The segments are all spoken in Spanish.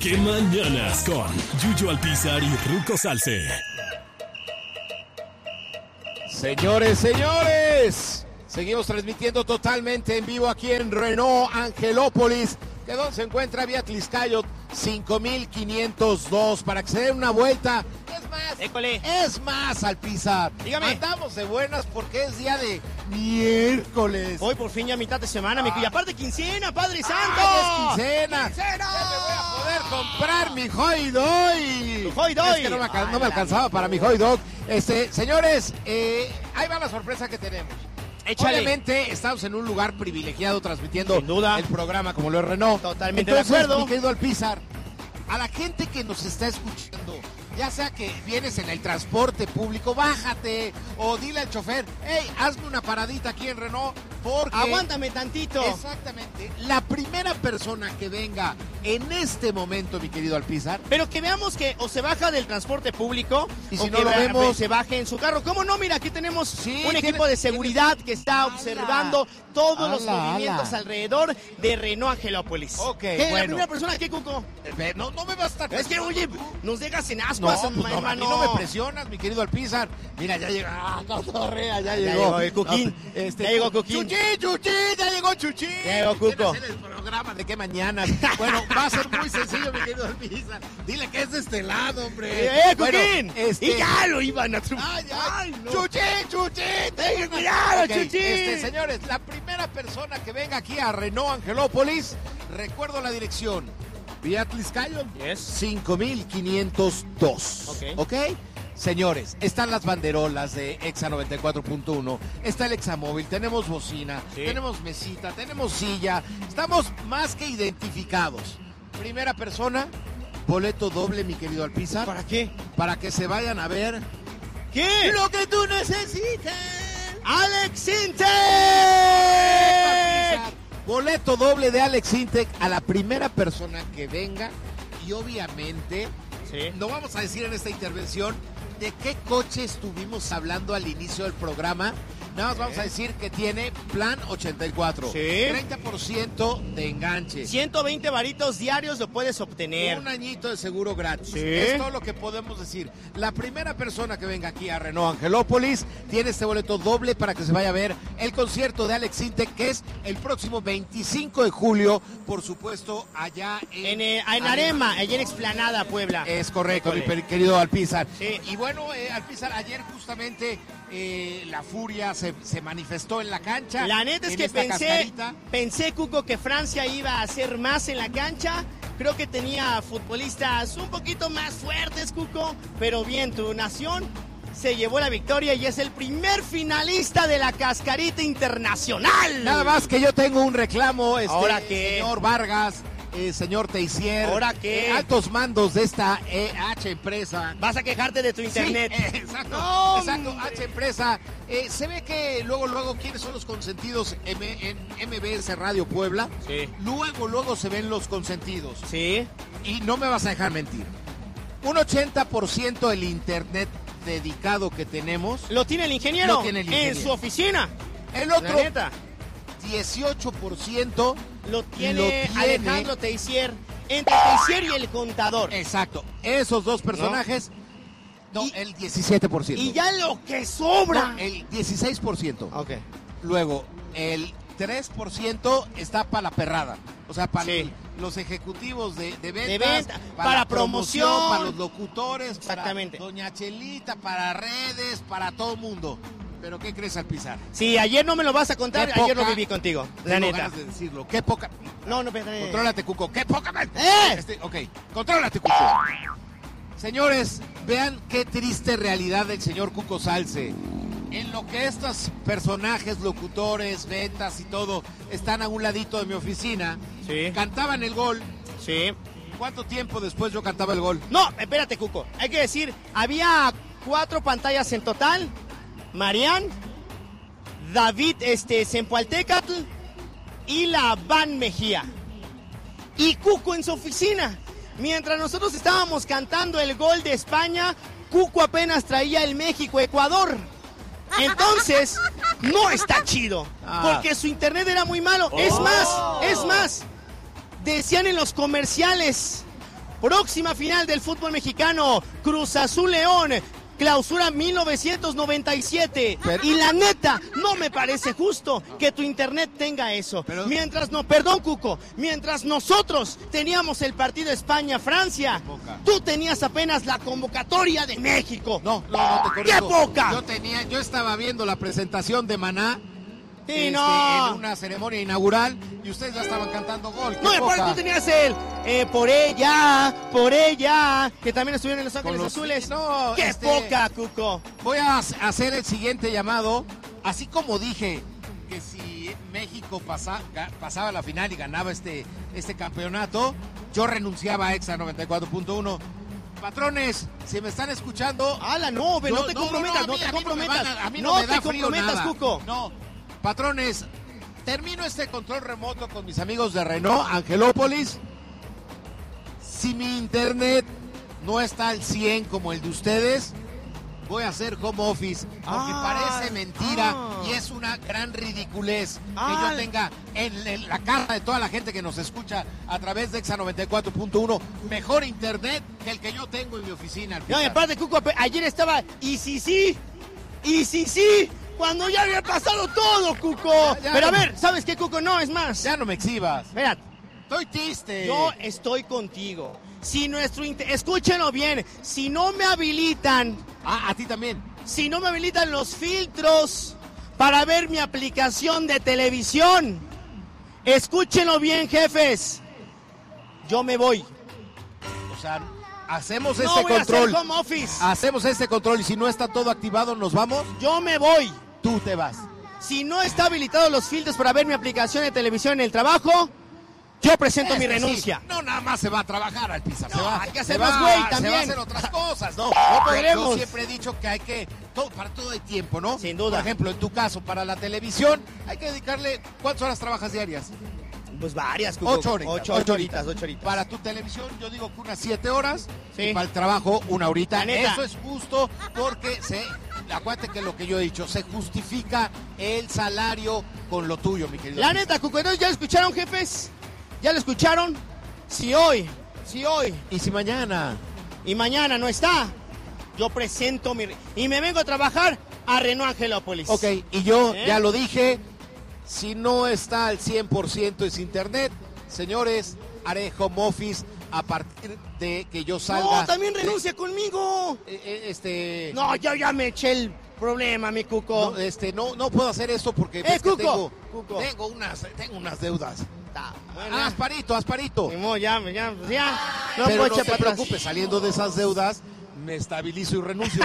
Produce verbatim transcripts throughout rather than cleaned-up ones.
qué mañanas con Yuyo Alpizar y Ruco Salce. Señores, señores, seguimos transmitiendo totalmente en vivo aquí en Renault Angelópolis, que donde se encuentra vía Tliscayo cinco mil quinientos dos, para que se den una vuelta. Es más, École. es más, Alpizar. Dígame. Andamos de buenas porque es día de miércoles. Hoy por fin ya mitad de semana, mi... y aparte quincena, Padre Santo. ¡Ay, es quincena! ¡Quincena! Ya me voy a poder comprar mi Hoy Doy. Tu Hoy Doy. Es que no me, alcan- no me alcanzaba para mi Hoy Dog. Este, señores, eh, ahí va la sorpresa que tenemos. Échale. Obviamente estamos en un lugar privilegiado transmitiendo Sin duda. el programa como lo es Renault. Totalmente Entonces, de acuerdo. mi querido Alpizar, a la gente que nos está escuchando, ya sea que vienes en el transporte público, bájate o dile al chofer, hey, hazme una paradita aquí en Renault porque... Aguántame tantito. Exactamente. La primera persona que venga en este momento, mi querido Alpizar, Pero que veamos que o se baja del transporte público Y si o no que lo va- vemos- se baje en su carro. ¿Cómo no? Mira, aquí tenemos Sí, un tiene- equipo de seguridad que está ¡Hala! observando todos los ¡Hala, movimientos hala! alrededor de Renault Angelópolis. Ok, ¿Qué? ¿La bueno. primera persona qué, Cuco? eh, no, no me vas a estar... Es que, oye, nos dejas en No, ascuas, pues no, a mí hermano. no me presionas, mi querido Alpizar. Mira, ya llegó. Ah, cotorrea, ya llegó. llegó el Cuquín. No, este, Ya llegó Cuquín. Chuchín, Chuchín, ya llegó Chuchín. Ya llegó Cuco. Quiere hacer el programa de qué mañana. Bueno, va a ser muy sencillo, mi querido Alpizar. Dile que es de este lado, hombre. ¡Eh, Bueno, Cuquín! este- Y ya lo iban a tru- Ay, ay, Ay, no. Chuchín, Chuchín. Tengan cuidado, Ok, Chuchín. este, señores, la primera persona que venga aquí a Renault Angelópolis, recuerdo la dirección. Vía Tliscayo, Yes. cinco mil quinientos dos. Ok. ¿Ok? Señores, están las banderolas de Exa noventa y cuatro punto uno, está el Examóvil, tenemos bocina, Sí. tenemos mesita, tenemos silla, estamos más que identificados. Primera persona, boleto doble, mi querido Alpizar, ¿Para qué? para que se vayan a ver ¿Qué? lo que tú necesitas. ¡Alex Intec! Boleto doble de Alex Intec a la primera persona que venga, y obviamente Sí. no vamos a decir en esta intervención de qué coche estuvimos hablando al inicio del programa. Nada más vamos a decir que tiene plan ochenta y cuatro. Sí. treinta por ciento de enganche. ciento veinte varitos diarios lo puedes obtener. Un añito de seguro gratis. Sí. Es todo lo que podemos decir. La primera persona que venga aquí a Renault Angelópolis tiene este boleto doble para que se vaya a ver el concierto de Alex Intec, que es el próximo veinticinco de julio, por supuesto, allá en... En, eh, en Arema, allá en Explanada, Puebla. Es correcto, mi Híjole. per- querido Alpizar. Sí. Y bueno, eh, Alpizar, ayer justamente eh, la furia se, se manifestó en la cancha. La neta es en que esta pensé, cascarita. pensé, Cuco, que Francia iba a hacer más en la cancha. Creo que tenía futbolistas un poquito más fuertes, Cuco. Pero bien, tu nación se llevó la victoria y es el primer finalista de la cascarita internacional. Nada más que yo tengo un reclamo, este, ¿Ahora qué? señor Vargas, eh, señor Teisier. ¿Ahora qué? eh, altos mandos de esta E H empresa. Vas a quejarte de tu internet. Sí, eh, exacto, No, exacto, hombre. H empresa. Eh, se ve que luego, luego, ¿quiénes son los consentidos M- en M B S Radio Puebla? Sí. Luego, luego se ven los consentidos. Sí. Y no me vas a dejar mentir. Un ochenta por ciento del internet dedicado que tenemos, Lo tiene el ingeniero, Lo tiene el ingeniero. en su oficina. el La otro neta. dieciocho por ciento Lo tiene, Lo tiene. Alejandro Teisier. Entre Teisier y el contador. exacto, esos dos personajes, no, Y- el diecisiete por ciento. Y ya lo que sobra. No, el dieciséis por ciento. Ok. Luego, el tres por ciento está para la perrada. O sea, para Sí. los ejecutivos de, de ventas, De venta, para, para la promoción, promoción. para los locutores, Exactamente. para Doña Chelita, para redes, para todo mundo. Pero ¿qué crees, Alpizar? Sí, ayer no me lo vas a contar, Qué ayer lo poca- viví contigo. La Tengo neta. ganas de decirlo. Qué poca... No, no, espérate. Contrólate, Cuco. ¡Qué poca! me- ¡Eh! Este, ok, contrólate, Cuco. Señores, vean qué triste realidad del señor Cuco Salce. En lo que estos personajes, locutores, ventas y todo, están a un ladito de mi oficina, Sí. cantaban el gol. Sí. ¿Cuánto tiempo después yo cantaba el gol? No, espérate, Cuco. Hay que decir, había cuatro pantallas en total. Marian, David este, Zempoaltecatl y la Van Mejía. Y Cuco en su oficina. Mientras nosotros estábamos cantando el gol de España, Cuco apenas traía el México-Ecuador. Entonces, no está chido. Ah. Porque su internet era muy malo. Es más, es más. Decían en los comerciales, Próxima final del fútbol mexicano, Cruz Azul León, clausura mil novecientos noventa y siete. Pero, y la neta, no me parece justo que tu internet tenga eso. Pero, mientras no, perdón Cuco, mientras nosotros teníamos el partido España-Francia, tú tenías apenas la convocatoria de México. No, no, no te corrijo. ¡Qué poca! Yo tenía, yo estaba viendo la presentación de Maná. Sí, este, no. En una ceremonia inaugural y ustedes ya estaban cantando gol. No, aparte tú tenías el eh, por ella, por ella, que también estuvieron en Los Ángeles los, Azules. No, ¡Qué este, poca, Cuco! Voy a hacer el siguiente llamado. Así como dije que si México pasa, pasaba la final y ganaba este, este campeonato, yo renunciaba a Exa noventa y cuatro punto uno. Patrones, si me están escuchando... ¡Hala, no, no, no te comprometas, no, no, no te comprometas! A mí no, no me da te frío comprometas, nada. Cuco. No, patrones, termino este control remoto con mis amigos de Renault, Angelópolis. Si mi internet no está al cien como el de ustedes, voy a hacer home office, porque ah, parece mentira ah, y es una gran ridiculez ah, que yo tenga en, en la cara de toda la gente que nos escucha a través de Exa noventa y cuatro punto uno mejor internet que el que yo tengo en mi oficina. No, y aparte, Cuco, ayer estaba, y si sí, y si sí, cuando ya había pasado todo, Cuco. Ya, ya, Pero a ver, ¿sabes qué, Cuco? No, es más. Ya no me exhibas. Espérate. Estoy triste. Yo estoy contigo. Si nuestro inter... Escúchenlo bien. Si no me habilitan... Ah, a ti también. Si no me habilitan los filtros para ver mi aplicación de televisión. Escúchenlo bien, jefes. Yo me voy. O sea, hacemos no este voy control. A hacer home office. Hacemos este control y si no está todo activado, ¿nos vamos? Yo me voy. Tú te vas. Si no está habilitado los filtros para ver mi aplicación de televisión en el trabajo, yo presento es mi que renuncia. Sí. No, nada más se va a trabajar al pizza. No, se va, hay que hacer más güey también. Se va a hacer otras cosas, ¿no? No podremos. Yo siempre he dicho que hay que, todo, para todo hay tiempo, ¿no? Sin duda. Por ejemplo, en tu caso, para la televisión, hay que dedicarle, ¿cuántas horas trabajas diarias? Pues varias, Cuco. Ocho horitas. Ocho, ocho horitas, ocho horitas. Para tu televisión, yo digo que unas siete horas. Sí. Y para el trabajo, una horita. La neta. Eso es justo porque se... Acuérdate que lo que yo he dicho, se justifica el salario con lo tuyo, mi querido. La neta, Cuco, entonces ya lo escucharon, jefes. ¿Ya lo escucharon? Si hoy, si hoy. ¿Y si mañana? Y mañana no está, yo presento mi... Y me vengo a trabajar a Renault Angelópolis. Ok, y yo ¿Eh? ya lo dije, si no está al cien por ciento es internet, señores, haré home office a partir de que yo salga. No, también renuncia de... conmigo. Eh, eh, este... No, yo ya me eché el problema, mi Cuco. No, este, no, no puedo hacer esto porque eh, ves Cuco, que tengo, Cuco. tengo, unas, tengo unas deudas. Bueno, ah, Asparito, Asparito. No, ya, ya, ya. No, Pero no te preocupes, saliendo de esas deudas, me estabilizo y renuncio.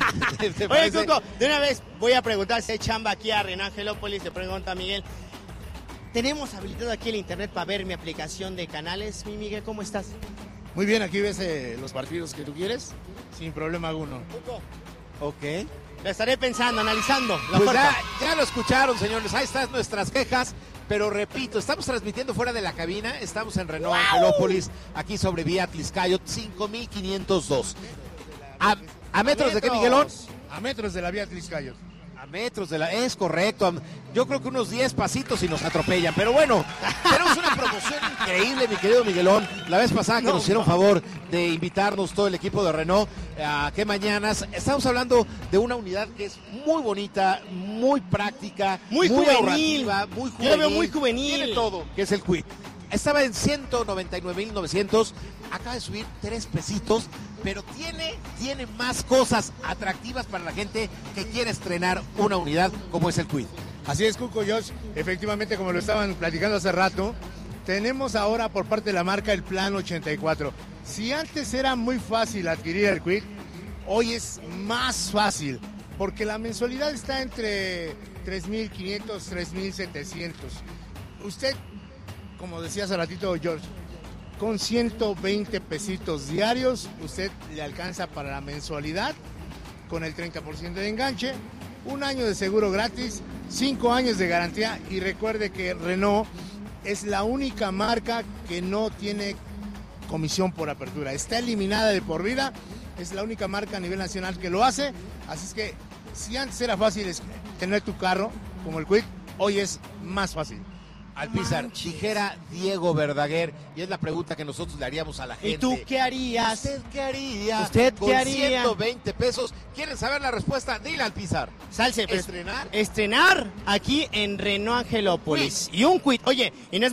Oye, Cuco, de una vez voy a preguntar si hay chamba aquí a Renault Angelópolis, le pregunta a Miguel. ¿Tenemos habilitado aquí el internet para ver mi aplicación de canales? Mi Miguel, ¿cómo estás? Muy bien, aquí ves eh, los partidos que tú quieres, sin problema alguno. Cuco. Ok. Lo estaré pensando, analizando. La pues ya, ya lo escucharon, señores. Ahí están nuestras quejas. Pero repito, estamos transmitiendo fuera de la cabina. Estamos en Renault wow. Angelópolis, aquí sobre Vía Tliscayo, cinco mil quinientos dos. ¿A, a, metros, a metros de qué, Miguelón? A metros de la Vía Tliscayo. A metros de la... Es correcto. Yo creo que unos diez pasitos y nos atropellan. Pero bueno, tenemos una promoción increíble, mi querido Miguelón. La vez pasada que no, nos hicieron no. favor de invitarnos todo el equipo de Renault a qué mañanas. Estamos hablando de una unidad que es muy bonita, muy práctica, muy, muy juvenil. ahorrativa, muy juvenil. Yo la veo muy juvenil. Tiene todo, que es el Kwid. Estaba en ciento noventa y nueve mil novecientos, acaba de subir tres pesitos, pero tiene, tiene más cosas atractivas para la gente que quiere estrenar una unidad como es el Kwid. Así es, Cuco, Josh. Efectivamente, como lo estaban platicando hace rato, tenemos ahora por parte de la marca el Plan ochenta y cuatro. Si antes era muy fácil adquirir el Kwid, hoy es más fácil, porque la mensualidad está entre tres mil quinientos, tres mil setecientos. Usted, como decía hace ratito, George, con ciento veinte pesitos diarios, usted le alcanza para la mensualidad, con el treinta por ciento de enganche, un año de seguro gratis, cinco años de garantía, y recuerde que Renault es la única marca que no tiene comisión por apertura, está eliminada de por vida, es la única marca a nivel nacional que lo hace, así es que si antes era fácil tener tu carro como el Kwid, hoy es más fácil. Alpizar, dijera Diego Verdaguer, y es la pregunta que nosotros le haríamos a la gente. ¿Y tú qué harías? ¿Usted qué haría? ¿Usted con qué haría? ciento veinte pesos. ¿Quieren saber la respuesta? Dile, Alpizar. Salse, pues, ¿Estrenar? Estrenar aquí en Renault Angelópolis. Y un quit. Oye, Inés